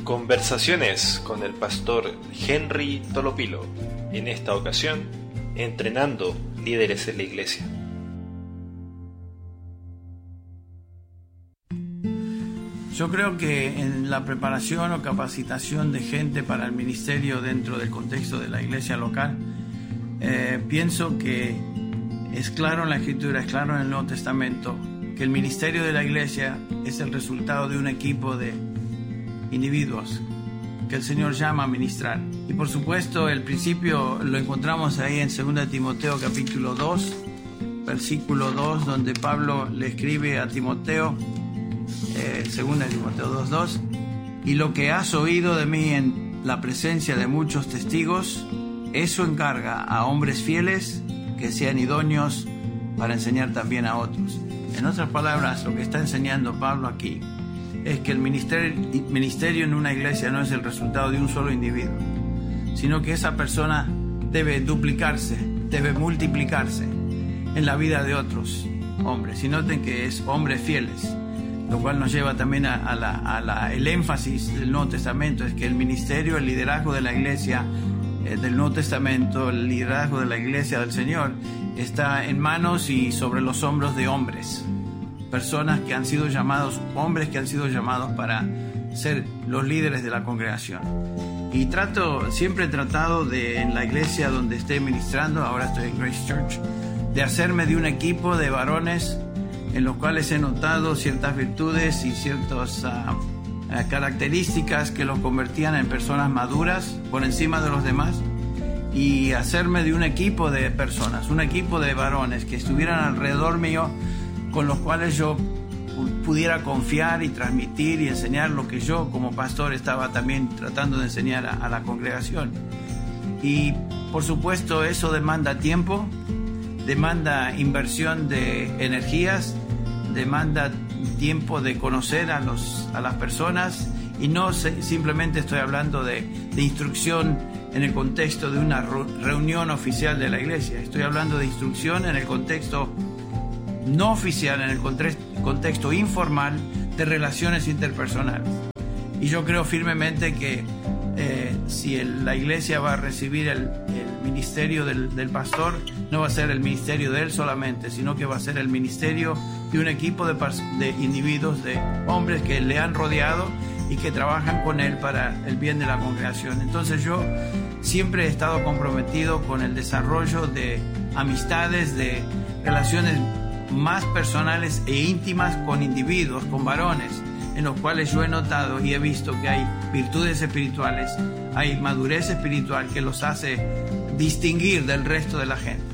Conversaciones con el pastor Henry Tolopilo, en esta ocasión, entrenando líderes en la iglesia. Yo creo que en la preparación o capacitación de gente para el ministerio dentro del contexto de la iglesia local, pienso que es claro en la Escritura, es claro en el Nuevo Testamento, que el ministerio de la iglesia es el resultado de un equipo de individuos que el Señor llama a ministrar. Y por supuesto el principio lo encontramos ahí en 2 Timoteo capítulo 2, versículo 2, donde Pablo le escribe a Timoteo, 2 Timoteo 2:2, y lo que has oído de mí en la presencia de muchos testigos, eso encarga a hombres fieles que sean idóneos para enseñar también a otros. En otras palabras, lo que está enseñando Pablo aquí es que el ministerio en una iglesia no es el resultado de un solo individuo, sino que esa persona debe duplicarse, debe multiplicarse en la vida de otros hombres. Y noten que es hombres fieles, lo cual nos lleva también el énfasis del Nuevo Testamento, es que el ministerio, el liderazgo de la iglesia del Nuevo Testamento, el liderazgo de la iglesia del Señor, está en manos y sobre los hombros de hombres. Personas que han sido llamados, hombres que han sido llamados para ser los líderes de la congregación. Y siempre he tratado en la iglesia donde esté ministrando, ahora estoy en Grace Church, de hacerme de un equipo de varones en los cuales he notado ciertas virtudes y ciertas características que los convertían en personas maduras por encima de los demás, y hacerme de un equipo de personas, un equipo de varones que estuvieran alrededor mío, con los cuales yo pudiera confiar y transmitir y enseñar lo que yo como pastor estaba también tratando de enseñar a la congregación. Y por supuesto eso demanda tiempo, demanda inversión de energías, demanda tiempo de conocer a las personas, y no simplemente estoy hablando de instrucción en el contexto de una reunión oficial de la iglesia. Estoy hablando de instrucción en el contexto no oficial, en el contexto informal de relaciones interpersonales. Y yo creo firmemente que si la iglesia va a recibir el ministerio del pastor, no va a ser el ministerio de él solamente, sino que va a ser el ministerio de un equipo de individuos, de hombres que le han rodeado y que trabajan con él para el bien de la congregación. Entonces yo siempre he estado comprometido con el desarrollo de amistades, de relaciones más personales e íntimas con individuos, con varones, en los cuales yo he notado y he visto que hay virtudes espirituales, hay madurez espiritual que los hace distinguir del resto de la gente.